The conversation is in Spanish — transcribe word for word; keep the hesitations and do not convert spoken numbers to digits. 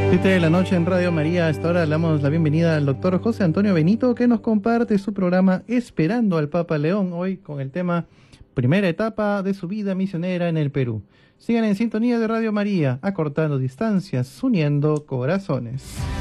Siete de la noche en Radio María. A esta hora le damos la bienvenida al doctor José Antonio Benito, que nos comparte su programa Esperando al Papa León, hoy con el tema Primera etapa de su vida misionera en el Perú. Sigan en sintonía de Radio María, acortando distancias, uniendo corazones.